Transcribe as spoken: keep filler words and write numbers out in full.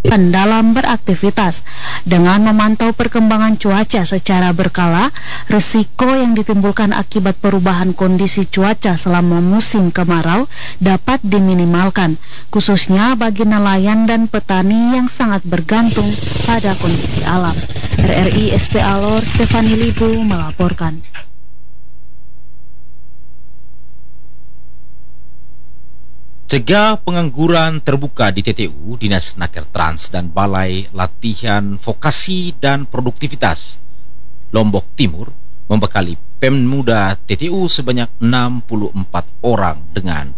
dalam beraktivitas. Dengan memantau perkembangan cuaca secara berkala, risiko yang ditimbulkan akibat perubahan kondisi cuaca selama musim kemarau dapat diminimalkan, khususnya bagi nelayan dan petani yang sangat bergantung pada kondisi alam. R R I S P Alor Stefani Libu melaporkan. Cegah pengangguran terbuka di T T U, Dinas Nakertrans dan Balai Latihan Vokasi dan Produktivitas Lombok Timur membekali Pemmuda T T U sebanyak enam puluh empat orang dengan